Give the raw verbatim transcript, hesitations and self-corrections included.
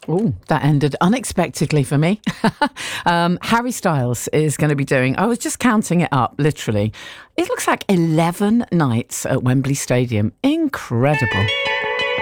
Oh, that ended unexpectedly for me. um, Harry Styles is going to be doing, I was just counting it up, literally. It looks like eleven nights at Wembley Stadium. Incredible.